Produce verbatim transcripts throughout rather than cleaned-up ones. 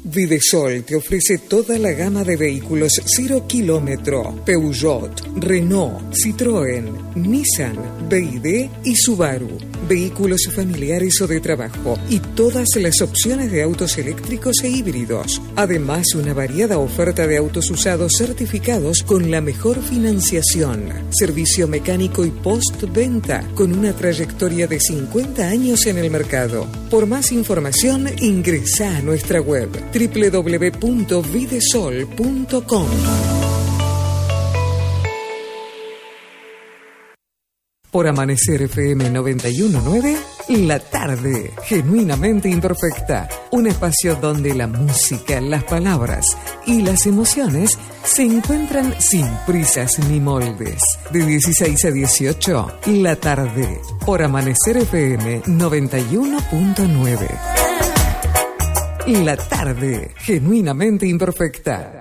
Videsol te ofrece toda la gama de vehículos cero kilómetro, Peugeot, Renault, Citroën, Nissan, B Y D y Subaru. Vehículos familiares o de trabajo y todas las opciones de autos eléctricos e híbridos. Además, una variada oferta de autos usados certificados con la mejor financiación. Servicio mecánico y postventa con una trayectoria de cincuenta años en el mercado. Por más información, ingresa a nuestra web doble u doble u doble u punto videsol punto com. Por Amanecer F M noventa y uno punto nueve, La Tarde, genuinamente imperfecta. Un espacio donde la música, las palabras y las emociones se encuentran sin prisas ni moldes. De dieciséis a dieciocho, La Tarde, por Amanecer F M noventa y uno punto nueve. La Tarde, genuinamente imperfecta.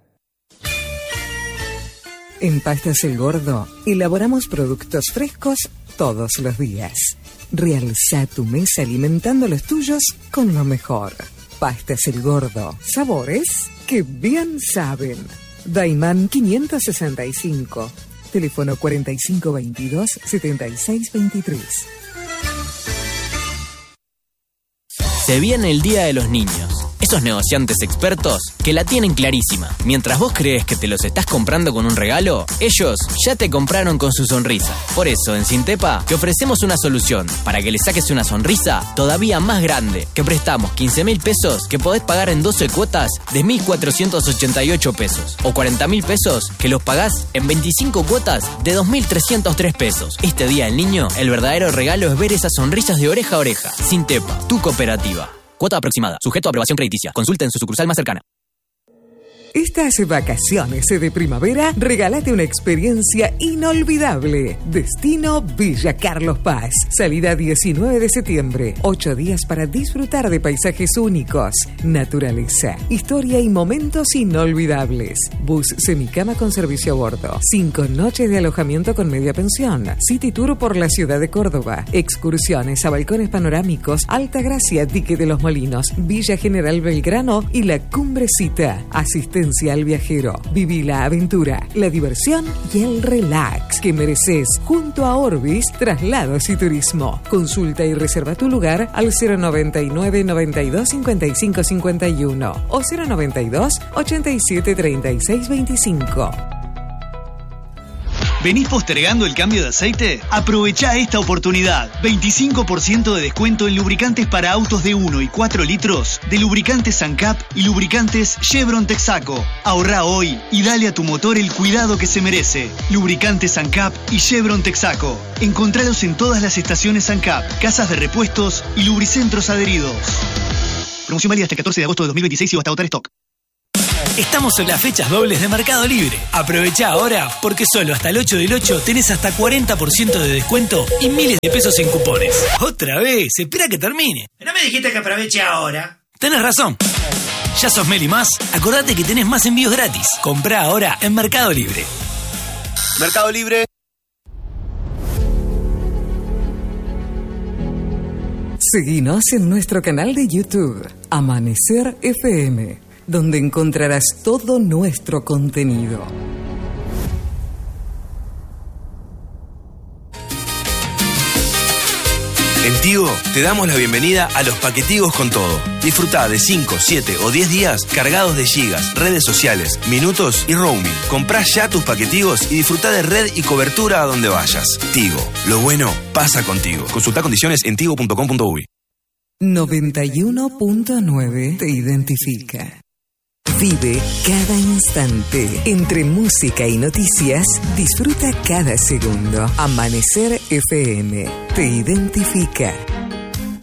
En Pastas El Gordo elaboramos productos frescos todos los días. Realza tu mesa alimentando los tuyos con lo mejor. Pastas El Gordo, sabores que bien saben. Daimán quinientos sesenta y cinco, teléfono cuarenta y cinco veintidós, setenta y seis veintitrés. Se viene el Día de los Niños. Esos negociantes expertos que la tienen clarísima. Mientras vos crees que te los estás comprando con un regalo, ellos ya te compraron con su sonrisa. Por eso, en Sintepa, te ofrecemos una solución para que le saques una sonrisa todavía más grande. Que prestamos quince mil pesos que podés pagar en doce cuotas de mil cuatrocientos ochenta y ocho pesos. O cuarenta mil pesos que los pagás en veinticinco cuotas de dos mil trescientos tres pesos. Este Día del Niño, el verdadero regalo es ver esas sonrisas de oreja a oreja. Sintepa, tu cooperativa. Cuota aproximada. Sujeto a aprobación crediticia. Consulte en su sucursal más cercana. Estas vacaciones de primavera, regálate una experiencia inolvidable. Destino Villa Carlos Paz. Salida diecinueve de septiembre. Ocho días para disfrutar de paisajes únicos, naturaleza, historia y momentos inolvidables. Bus semicama con servicio a bordo. Cinco noches de alojamiento con media pensión. City Tour por la ciudad de Córdoba. Excursiones a balcones panorámicos, Alta Gracia, Dique de los Molinos, Villa General Belgrano y la Cumbrecita. Asistencia al viajero. Viví la aventura, la diversión y el relax que mereces junto a Orbis Traslados y Turismo. Consulta y reserva tu lugar al cero noventa y nueve, noventa y dos, cincuenta y cinco cincuenta y uno o cero noventa y dos, ochenta y siete, treinta y seis veinticinco. ¿Venís postergando el cambio de aceite? Aprovechá esta oportunidad. veinticinco por ciento de descuento en lubricantes para autos de uno y cuatro litros de lubricantes ANCAP y lubricantes Chevron Texaco. Ahorrá hoy y dale a tu motor el cuidado que se merece. Lubricantes ANCAP y Chevron Texaco. Encontralos en todas las estaciones ANCAP, casas de repuestos y lubricentros adheridos. Promoción válida hasta el catorce de agosto de dos mil veintiséis y hasta agotar stock. Estamos en las fechas dobles de Mercado Libre. Aprovecha ahora porque solo hasta el ocho del ocho tenés hasta cuarenta por ciento de descuento y miles de pesos en cupones. Otra vez, espera que termine. ¿No me dijiste que aproveche ahora? Tenés razón. Ya sos Meli Más, acordate que tenés más envíos gratis. Comprá ahora en Mercado Libre. Mercado Libre. Seguinos en nuestro canal de YouTube, Amanecer F M, donde encontrarás todo nuestro contenido. En Tigo te damos la bienvenida a los paquetigos con todo. Disfrutá de cinco, siete o diez días cargados de gigas, redes sociales, minutos y roaming. Comprá ya tus paquetigos y disfrutá de red y cobertura a donde vayas. Tigo, lo bueno pasa contigo. Consultá condiciones en tigo punto com punto uy. noventa y uno punto nueve te identifica. Vive cada instante. Entre música y noticias, disfruta cada segundo. Amanecer F M te identifica.